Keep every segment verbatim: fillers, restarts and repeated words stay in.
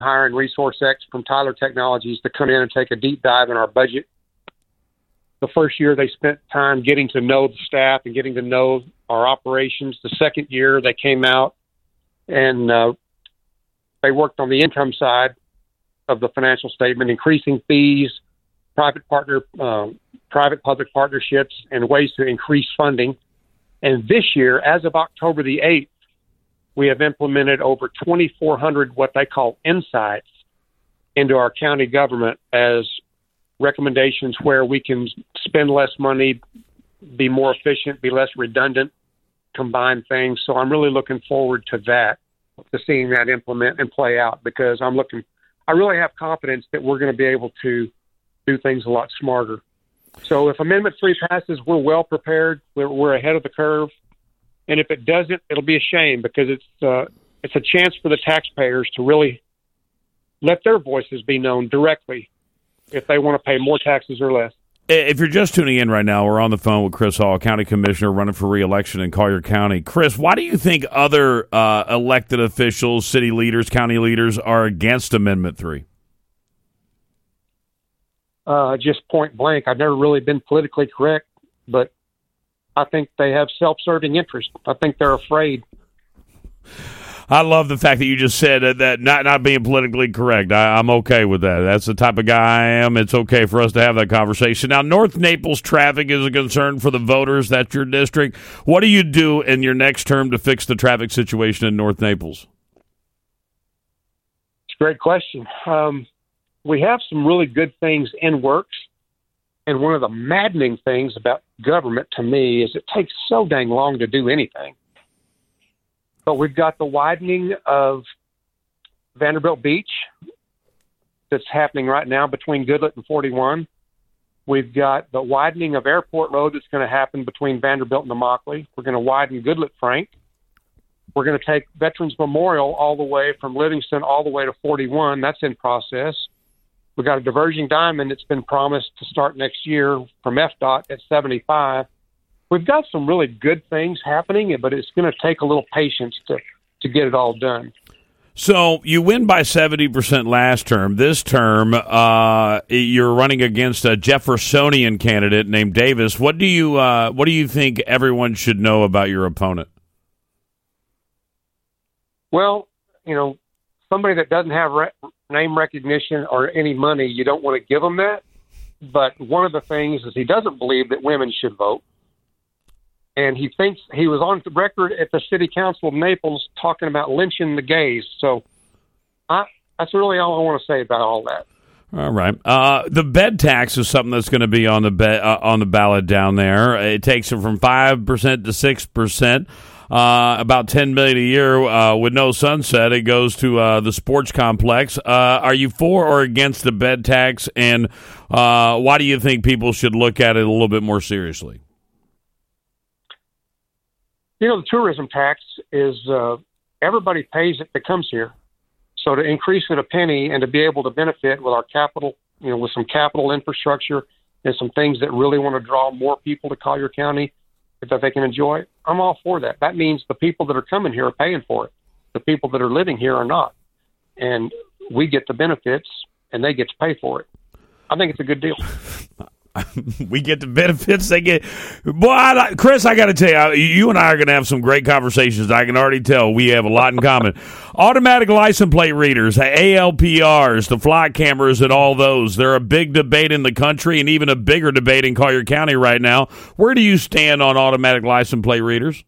hiring ResourceX from Tyler Technologies to come in and take a deep dive in our budget. The first year, they spent time getting to know the staff and getting to know our operations. The second year, they came out and uh, they worked on the income side of the financial statement, increasing fees, private partner, um, private-public partnerships, and ways to increase funding. And this year, as of October the eighth, we have implemented over twenty-four hundred what they call insights into our county government as recommendations where we can spend less money, be more efficient, be less redundant, combine things. So I'm really looking forward to that, to seeing that implement and play out, because I'm looking, I really have confidence that we're going to be able to do things a lot smarter. So if Amendment three passes, we're well prepared. We're, we're ahead of the curve. And if it doesn't, it'll be a shame, because it's uh, it's a chance for the taxpayers to really let their voices be known directly if they want to pay more taxes or less. If you're just tuning in right now, we're on the phone with Chris Hall, County Commissioner running for re-election in Collier County. Chris, why do you think other uh, elected officials, city leaders, county leaders are against Amendment three? Uh, just point blank, I've never really been politically correct, but I think they have self-serving interest. I think they're afraid. I love the fact that you just said that, that not, not being politically correct. I, I'm okay with that. That's the type of guy I am. It's okay for us to have that conversation. Now, North Naples traffic is a concern for the voters. That's your district. What do you do in your next term to fix the traffic situation in North Naples? It's a great question. Um, we have some really good things in works. And one of the maddening things about government to me is it takes so dang long to do anything. But we've got the widening of Vanderbilt Beach that's happening right now between Goodlet and forty-one. We've got the widening of Airport Road that's going to happen between Vanderbilt and Immokalee. We're going to widen Goodlet Frank. We're going to take Veterans Memorial all the way from Livingston all the way to forty-one. That's in process. We've got a diversion diamond that's been promised to start next year from F D O T at seventy-five. We've got some really good things happening, but it's going to take a little patience to, to get it all done. So you win by seventy percent last term. This term, uh, you're running against a Jeffersonian candidate named Davis. What do you uh, what do you think everyone should know about your opponent? Well, you know, somebody that doesn't have re- name recognition or any money, you don't want to give them that. But one of the things is he doesn't believe that women should vote. And he thinks he was on the record at the city council of Naples talking about lynching the gays. So I, that's really all I want to say about all that. All right. Uh, the bed tax is something that's going to be on the be- uh, on the ballot down there. It takes it from five percent to six percent. Uh, about ten million dollars a year uh, with no sunset. It goes to uh, the sports complex. Uh, are you for or against the bed tax? And uh, why do you think people should look at it a little bit more seriously? You know, the tourism tax is uh, everybody pays it that comes here. So to increase it a penny and to be able to benefit with our capital, you know, with some capital infrastructure and some things that really want to draw more people to Collier County that they can enjoy, I'm all for that. That means the people that are coming here are paying for it. The people that are living here are not. And we get the benefits and they get to pay for it. I think it's a good deal. We get the benefits they get. Boy, I, Chris, I got to tell you, you and I are going to have some great conversations. I can already tell we have a lot in common. Automatic license plate readers, the A L P Rs, the flight cameras, and all those. They're a big debate in the country and even a bigger debate in Collier County right now. Where do you stand on automatic license plate readers?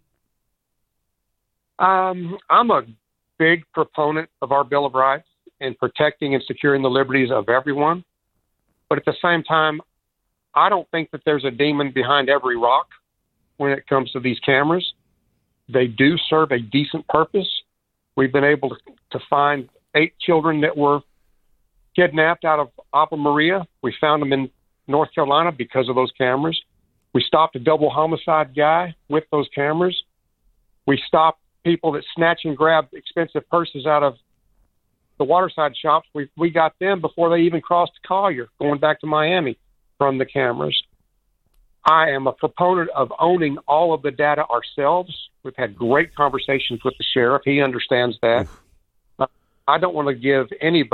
Um, I'm a big proponent of our Bill of Rights and protecting and securing the liberties of everyone. But at the same time, I don't think that there's a demon behind every rock when it comes to these cameras. They do serve a decent purpose. We've been able to, to find eight children that were kidnapped out of Ave Maria. We found them in North Carolina because of those cameras. We stopped a double homicide guy with those cameras. We stopped people that snatch and grab expensive purses out of the waterside shops. We we got them before they even crossed Collier, going back to Miami from the cameras. I am a proponent of owning all of the data ourselves. We've had great conversations with the sheriff. He understands that. Uh, I don't want to give anybody